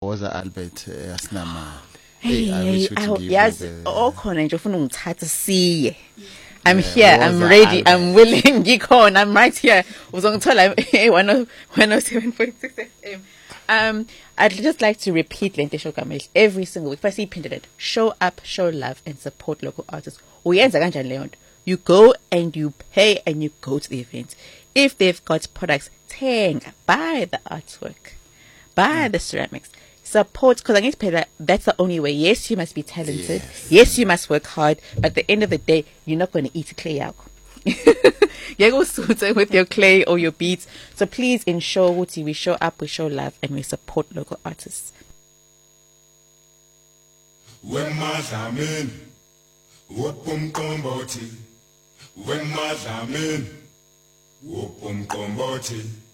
Boza Albert Asnama. Hey, yes, okhona nje ufuna ungithatha siye. I'm here, I'm ready, I'm willing, I'm right here. Uzongithola 107.6 FM. I'd just like to repeat Lente Shokamel every single week. If I see printed it, show up, show love, and support local artists. You go and you pay and you go to the event. If they've got products, buy the artwork, buy the ceramics. Support, because I need to pay that. That's the only way. Yes, you must be talented. Yes, you must work hard. But at the end of the day, you're not going to eat clay out. You go with your clay or your beads. So please ensure we show up, we show love, and we support local artists. When